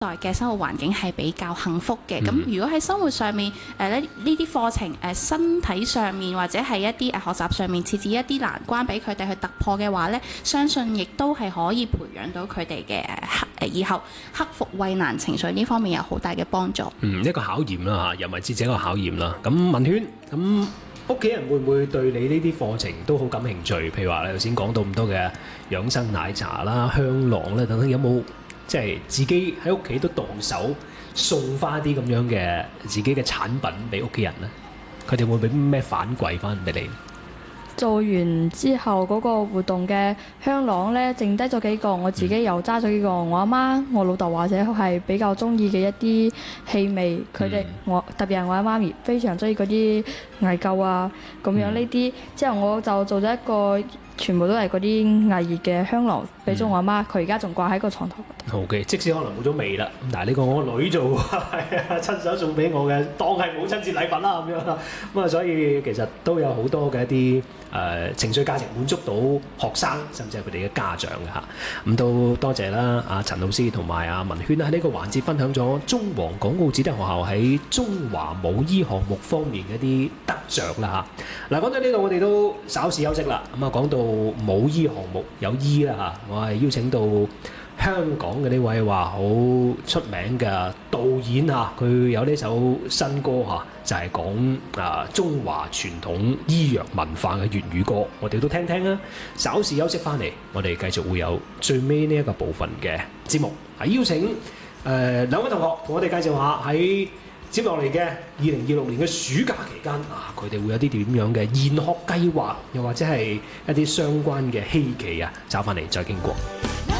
代嘅生活環境係比較幸福嘅。咁如果喺生活上面呢啲課程身體上面或者係一啲學習上面設置一啲難關俾佢哋去突破嘅話呢，相信亦都係可以培養到佢哋嘅以後克服畏難情緒呢方面有好大嘅幫助。 一個考驗啦嚇，人為智者一個考驗啦。咁文軒，咁屋企人會唔會對你呢啲課程都好感興趣？譬如話你頭先講到咁多嘅養生奶茶啦、香囊啦等等，有冇即係自己喺屋企都動手送翻啲咁樣嘅自己嘅產品俾屋企人呢？佢哋會俾咩反饋翻俾你？ 做完之後嗰個活動嘅香囊呢，剩低咗幾個，我自己又揸咗幾個。我阿媽、我老豆或者係比較中意嘅一啲氣味，佢哋特別係我阿媽咪非常中意嗰啲艾灸啊咁樣呢啲。之後我就做咗一個全部都係嗰啲艾葉嘅香囊，俾咗我阿媽，佢而家仲掛喺個床頭。 OK， 即使可能冇咗味啦，咁但係呢個我女做，係啊，親手送俾我嘅，當係母親節禮物啦咁樣。咁啊，所以其實都有好多嘅一啲情緒價值滿足到學生，甚至係佢哋嘅家長嘅嚇。咁都多謝啦，阿陳老師同埋阿文軒喺呢個環節分享咗中皇港澳指定學校喺中華母醫項目方面嘅一啲得着啦嚇。嗱，講到呢度，我哋都稍事休息啦。咁啊，講到母醫項目有醫啦嚇，我係邀請到香港嘅呢位話好出名嘅導演嚇，佢有呢首新歌嚇，就係講中華傳統醫藥文化嘅粵語歌，我哋都聽聽啊！稍事休息翻嚟，我哋繼續會有最尾呢一個部分嘅節目，係邀請兩位同學同我哋介紹下喺接落嚟嘅2026年嘅暑假期間佢哋會有啲點樣嘅研學計劃，又或者係一啲相關嘅希冀啊，找翻嚟再經過。